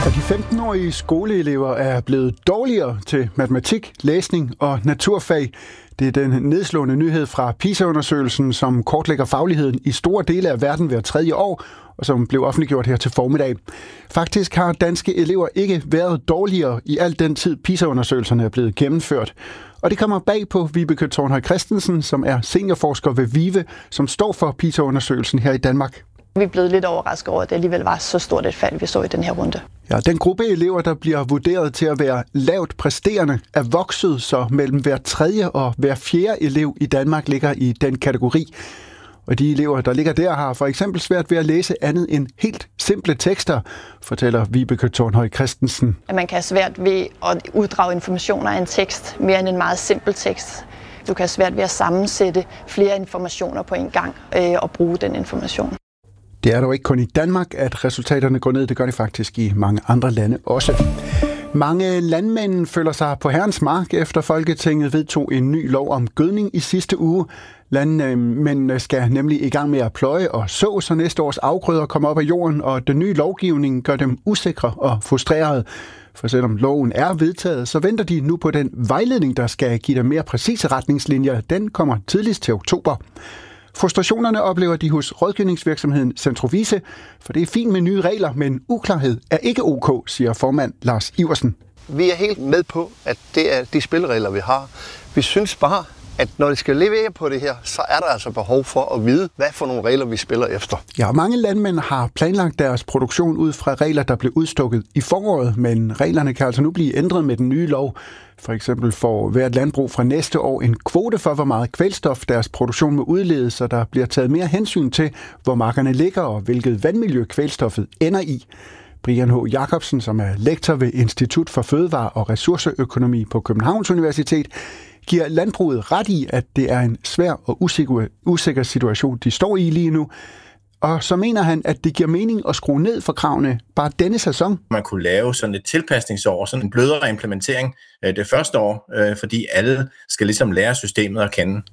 Og de 15-årige skoleelever er blevet dårligere til matematik, læsning og naturfag. Det er den nedslående nyhed fra PISA-undersøgelsen, som kortlægger fagligheden i store dele af verden hver tredje år, og som blev offentliggjort her til formiddag. Faktisk har danske elever ikke været dårligere i al den tid PISA-undersøgelserne er blevet gennemført. Og det kommer bag på Vibeke Thornhøj Christensen, som er seniorforsker ved VIVE, som står for PISA-undersøgelsen her i Danmark. Vi er blevet lidt overrasket over, at det alligevel var så stort et fald, vi så i den her runde. Ja, den gruppe elever, der bliver vurderet til at være lavt præsterende, er vokset, så mellem hver tredje og hver fjerde elev i Danmark ligger i den kategori. Og de elever, der ligger der, har for eksempel svært ved at læse andet end helt simple tekster, fortæller Vibeke Thornhøj Christensen. At man kan have svært ved at uddrage informationer af en tekst, mere end en meget simpel tekst. Du kan have svært ved at sammensætte flere informationer på en gang og bruge den information. Det er dog ikke kun i Danmark, at resultaterne går ned. Det gør det faktisk i mange andre lande også. Mange landmænd føler sig på herrens mark, efter Folketinget vedtog en ny lov om gødning i sidste uge. Landmændene skal nemlig i gang med at pløje og så næste års afgrøder kommer op af jorden, og den nye lovgivning gør dem usikre og frustrerede. For selvom loven er vedtaget, så venter de nu på den vejledning, der skal give dem mere præcise retningslinjer. Den kommer tidligst til oktober. Frustrationerne oplever de hos rådgivningsvirksomheden Centrovise, for det er fint med nye regler, men uklarhed er ikke ok, siger formand Lars Iversen. Vi er helt med på, at det er de spilleregler, vi har. Vi synes bare, at når det skal levere på det her, så er der altså behov for at vide, hvad for nogle regler vi spiller efter. Ja, mange landmænd har planlagt deres produktion ud fra regler, der blev udstukket i foråret, men reglerne kan altså nu blive ændret med den nye lov. For eksempel får hvert landbrug fra næste år en kvote for, hvor meget kvælstof deres produktion må udlede, så der bliver taget mere hensyn til, hvor markerne ligger og hvilket vandmiljø kvælstoffet ender i. Brian H. Jacobsen, som er lektor ved Institut for Fødevare- og Ressourceøkonomi på Københavns Universitet, giver landbruget ret i, at det er en svær og usikker situation, de står i lige nu. Og så mener han, at det giver mening at skrue ned for kravene bare denne sæson. Man kunne lave sådan et tilpasningsår, sådan en blødere implementering det første år, fordi alle skal ligesom lære systemet at kende.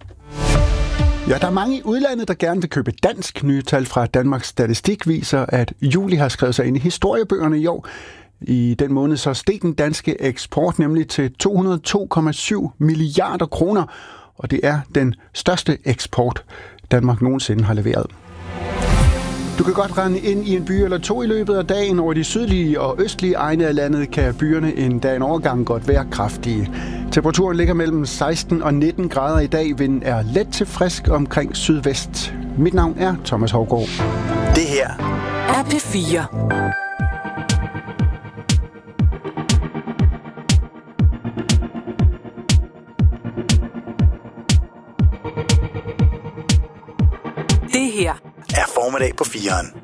Ja, der er mange i udlandet, der gerne vil købe dansk. Nye tal fra Danmarks Statistik viser, at juli har skrevet sig ind i historiebøgerne i år. I den måned så steg den danske eksport nemlig til 202,7 milliarder kroner, og det er den største eksport, Danmark nogensinde har leveret. Du kan godt rende ind i en by eller to i løbet af dagen. Over de sydlige og østlige egne af landet kan byerne en dag en overgang godt være kraftige. Temperaturen ligger mellem 16 og 19 grader i dag. Vinden er let til frisk omkring sydvest. Mit navn er Thomas Hougaard. Det her er P4. Det her er formiddag på 4'eren.